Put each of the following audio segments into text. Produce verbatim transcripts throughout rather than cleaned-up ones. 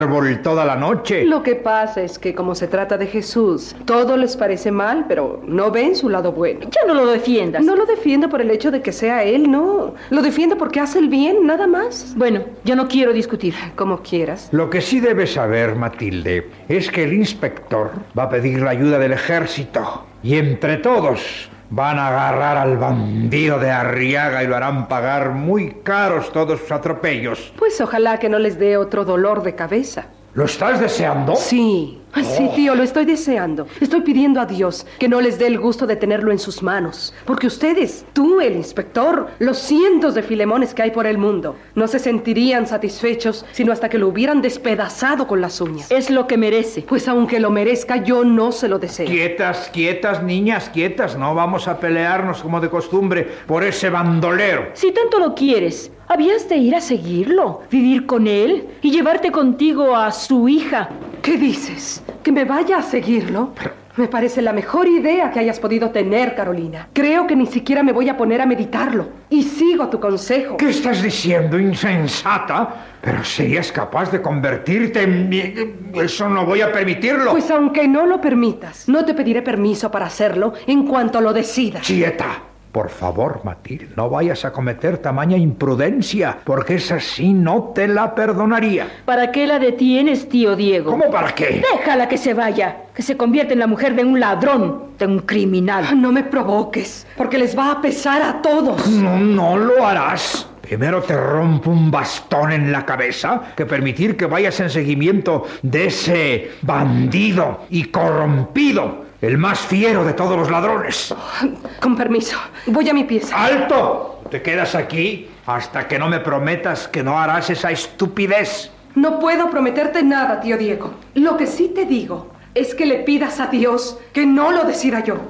árbol toda la noche. Lo que pasa es que como se trata de Jesús, todo les parece mal, pero no ven su lado bueno. Ya no lo defiendas. No lo defiendo por el hecho de que sea él, no. Lo defiendo porque hace el bien, nada más. Bueno, yo no quiero discutir. Como quieras. Lo que sí debes saber, Matilde, es que el inspector va a pedir la ayuda del ejército. Y entre todos van a agarrar al bandido de Arriaga y lo harán pagar muy caros todos sus atropellos. Pues ojalá que no les dé otro dolor de cabeza. ¿Lo estás deseando? Sí. Ay, sí, tío, lo estoy deseando. Estoy pidiendo a Dios que no les dé el gusto de tenerlo en sus manos. Porque ustedes, tú, el inspector, los cientos de Filemones que hay por el mundo, no se sentirían satisfechos sino hasta que lo hubieran despedazado con las uñas. Es lo que merece. Pues aunque lo merezca, yo no se lo deseo. Quietas, quietas, niñas, quietas. No vamos a pelearnos como de costumbre por ese bandolero. Si tanto lo quieres, habías de ir a seguirlo, vivir con él y llevarte contigo a su hija. ¿Qué dices? ¿Que me vaya a seguirlo? Me parece la mejor idea que hayas podido tener, Carolina. Creo que ni siquiera me voy a poner a meditarlo. Y sigo tu consejo. ¿Qué estás diciendo, insensata? Pero serías capaz de convertirte en mi... Eso no voy a permitirlo. Pues aunque no lo permitas, no te pediré permiso para hacerlo en cuanto lo decidas. Quieta. Por favor, Matilde, no vayas a cometer tamaña imprudencia, porque esa sí no te la perdonaría. ¿Para qué la detienes, tío Diego? ¿Cómo para qué? Déjala que se vaya, que se convierta en la mujer de un ladrón, de un criminal. No me provoques, porque les va a pesar a todos. No, no lo harás. Primero te rompo un bastón en la cabeza que permitir que vayas en seguimiento de ese bandido y corrompido. El más fiero de todos los ladrones. Con permiso, voy a mi pieza. ¡Alto! Te quedas aquí hasta que no me prometas que no harás esa estupidez. No puedo prometerte nada, tío Diego. Lo que sí te digo es que le pidas a Dios que no lo decida yo.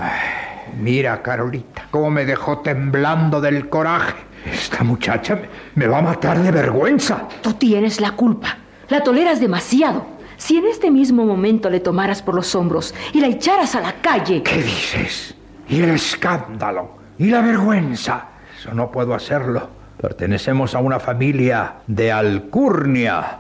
Ay, mira, Carolita, cómo me dejó temblando del coraje. Esta muchacha me, me va a matar de vergüenza. Tú tienes la culpa. La toleras demasiado. Si en este mismo momento le tomaras por los hombros y la echaras a la calle... ¿Qué dices? ¿Y el escándalo? ¿Y la vergüenza? Eso no puedo hacerlo. Pertenecemos a una familia de alcurnia,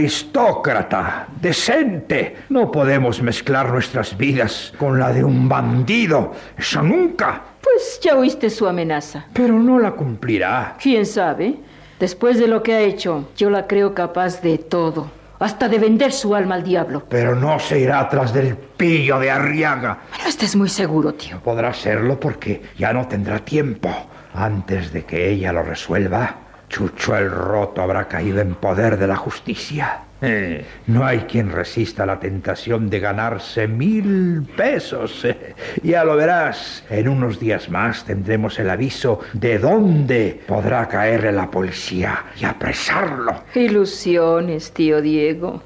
aristócrata, decente. No podemos mezclar nuestras vidas con la de un bandido. Eso nunca. Pues ya oíste su amenaza. Pero no la cumplirá. ¿Quién sabe? Después de lo que ha hecho, yo la creo capaz de todo. Hasta de vender su alma al diablo. Pero no se irá tras del pillo de Arriaga. No estés muy seguro, tío. No podrá serlo porque ya no tendrá tiempo. Antes de que ella lo resuelva, Chucho el Roto habrá caído en poder de la justicia. Eh, no hay quien resista la tentación de ganarse mil pesos. Eh, ya lo verás. En unos días más tendremos el aviso de dónde podrá caerle la policía y apresarlo. Ilusiones, tío Diego.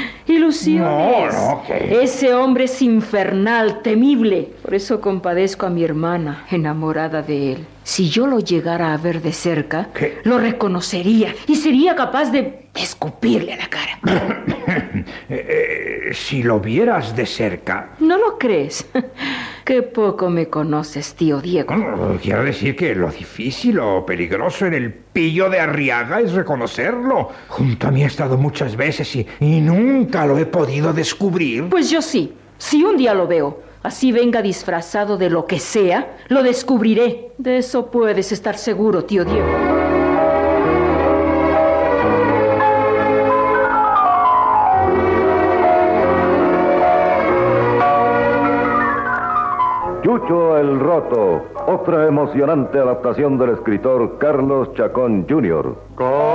Ilusiones. No, no, ¿qué? Ese hombre es infernal, temible. Por eso compadezco a mi hermana, enamorada de él. Si yo lo llegara a ver de cerca, ¿qué? Lo reconocería y sería capaz de escupirle a la cara. eh, eh, si lo vieras de cerca... ¿No lo crees? Qué poco me conoces, tío Diego. Bueno, quiero decir que lo difícil o peligroso en el pillo de Arriaga es reconocerlo. Junto a mí ha estado muchas veces y, y nunca lo he podido descubrir. Pues yo sí. Si un día lo veo, así venga disfrazado de lo que sea, lo descubriré. De eso puedes estar seguro, tío Diego. Chucho el Roto, otra emocionante adaptación del escritor Carlos Chacón junior